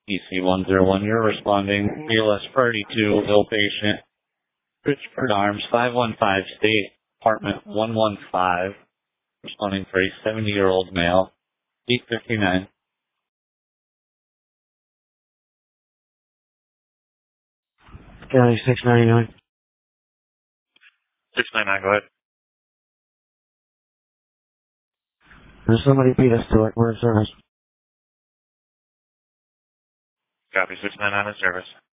EC101, you're responding. BLS Priority 2, ill patient. Richford Arms, 515 State, apartment 115. Responding for a 70-year-old male. 859. County 699. 699, go ahead. There's somebody beat us to it. We're in service. Copy, 699 in service.